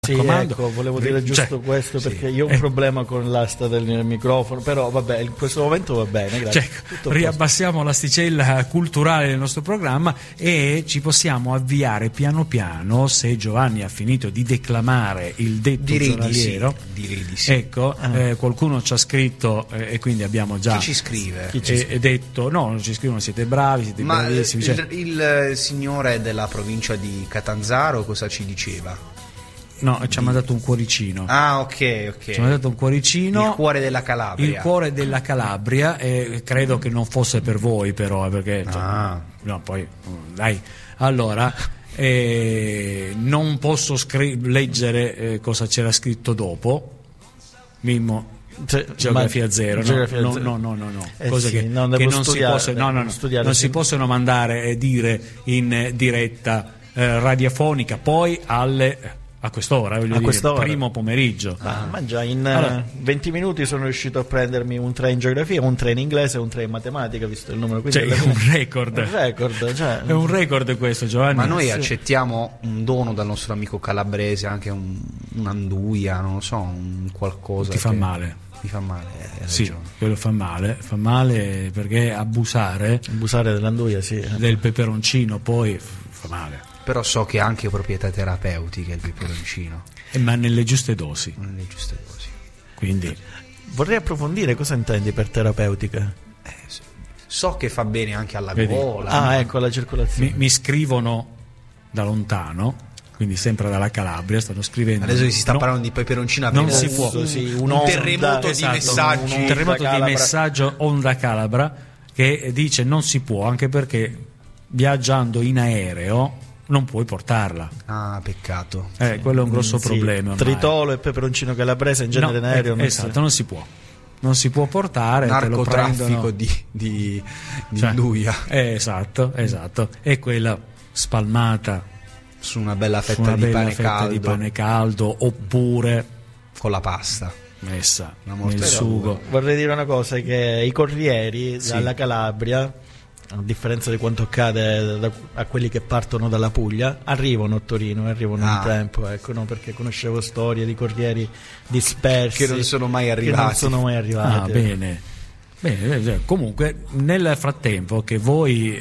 Sì, ecco, volevo dire giusto questo, perché io ho un problema con l'asta del microfono, però vabbè, in questo momento va bene, grazie. Riabbassiamo l'asticella culturale del nostro programma e ci possiamo avviare piano piano, se Giovanni ha finito di declamare il detto giornaliero. Direi di sì. Ecco, qualcuno ci ha scritto e quindi abbiamo già... Chi ci scrive? E detto, no, non ci scrivono, siete bravi, siete bravissimi. Il signore della provincia di Catanzaro cosa ci diceva? No, ci ha mandato un cuoricino. Ah, ok. Ci ha mandato un cuoricino. Il cuore della Calabria. Il cuore della Calabria, credo che non fosse per voi, però, perché no, poi dai. Allora, non posso leggere cosa c'era scritto dopo. Mimmo, geografia zero, no. Cose che non si possono mandare e dire in diretta radiofonica, poi a quest'ora, primo pomeriggio. Ma già in 20 minuti sono riuscito a prendermi un 3 in geografia, un 3 in inglese e un 3 in matematica, visto il numero. Cioè, è un record. È un record questo, Giovanni. Ma noi accettiamo un dono dal nostro amico calabrese, anche un'anduia, non lo so, un qualcosa. Ti fa male. Mi fa male. Sì, quello fa male perché abusare dell'anduia, del peperoncino poi fa male. Però so che ha anche proprietà terapeutiche il peperoncino. Ma nelle giuste dosi. Quindi vorrei approfondire cosa intendi per terapeutica. So che fa bene anche alla gola. Ah, ecco, alla circolazione. Mi scrivono da lontano, quindi sempre dalla Calabria, stanno scrivendo. Adesso si sta parlando di peperoncino, non si può. Un terremoto di messaggi. Un terremoto di messaggio onda Calabra che dice non si può, anche perché viaggiando in aereo non puoi portarla. Ah, peccato. Quello è un grosso problema. Tritolo e peperoncino calabrese in genere in aereo non si può. Non si può portare. Narcotraffico di Luia. Esatto. E quella spalmata su una bella fetta di pane caldo, oppure con la pasta messa nel sugo. Vorrei dire una cosa, che i corrieri dalla Calabria, a differenza di quanto accade a quelli che partono dalla Puglia, arrivano a Torino, arrivano in tempo, perché conoscevo storie di corrieri dispersi che non sono mai arrivati. Bene. Comunque nel frattempo che voi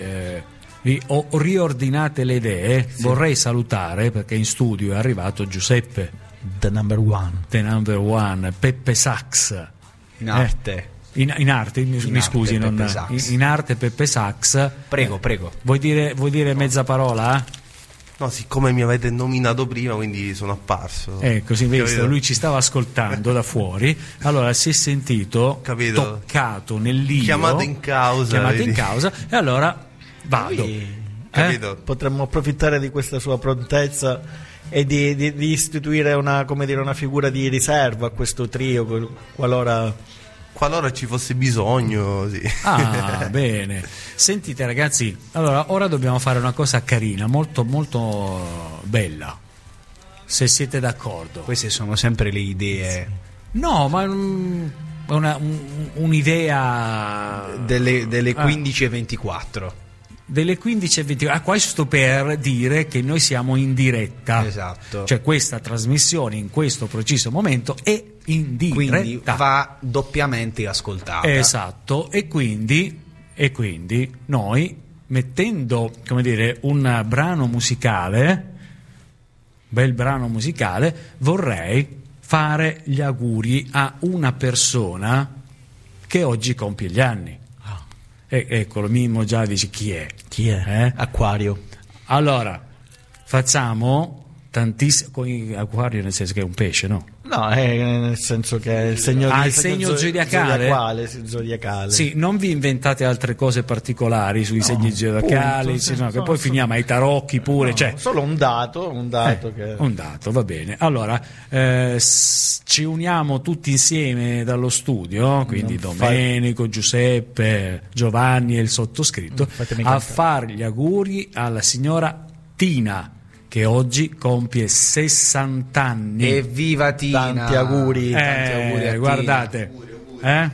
riordinate le idee, vorrei salutare, perché in studio è arrivato Giuseppe, the number one, Peppe Sax in arte. In arte, mi scusi, in arte Peppe Sax. Prego. Vuoi dire mezza parola? No, siccome mi avete nominato prima, quindi sono apparso. Così visto, lui ci stava ascoltando da fuori, allora si è sentito toccato nell'io, chiamato in causa, e allora vado. Potremmo approfittare di questa sua prontezza e di istituire una figura di riserva a questo trio, qualora ci fosse bisogno. Bene. Sentite ragazzi, allora ora dobbiamo fare una cosa carina, molto molto bella, se siete d'accordo. Queste sono sempre le idee. No, ma un'idea delle 15:24. Delle 15:24. Questo per dire che noi siamo in diretta. Esatto. Cioè questa trasmissione in questo preciso momento è in diretta. Quindi va doppiamente ascoltata. Esatto. E quindi noi, mettendo, un brano musicale, bel brano musicale, vorrei fare gli auguri a una persona che oggi compie gli anni. Eccolo, Mimmo già dice chi è? Acquario. Allora facciamo tantissimo. Acquario nel senso che è un pesce, no? No, nel senso che è il segno zodiacale. Zodiacale. Sì, non vi inventate altre cose partici sui segni zodiacali, che poi finiamo ai tarocchi pure. Solo un dato un dato, va bene. Allora ci uniamo tutti insieme dallo studio, quindi Domenico, Giuseppe, Giovanni e il sottoscritto, a fare gli auguri alla signora Tina, che oggi compie 60 anni. Evviva Tina! Tanti auguri a guardate. Tina.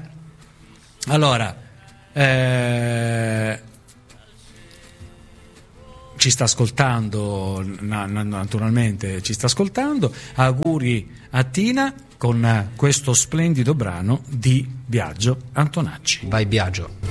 Allora, ci ci sta ascoltando, naturalmente ci sta ascoltando. Auguri a Tina con questo splendido brano di Biagio Antonacci. Vai Biagio.